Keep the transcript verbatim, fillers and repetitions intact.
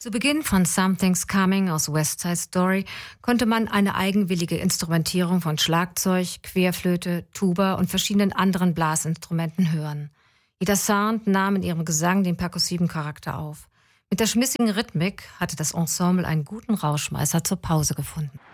Zu Beginn von Something's Coming aus West Side Story konnte man eine eigenwillige Instrumentierung von Schlagzeug, Querflöte, Tuba und verschiedenen anderen Blasinstrumenten hören. Jeder Sound nahm in ihrem Gesang den perkussiven Charakter auf. Mit der schmissigen Rhythmik hatte das Ensemble einen guten Rauschmeißer zur Pause gefunden.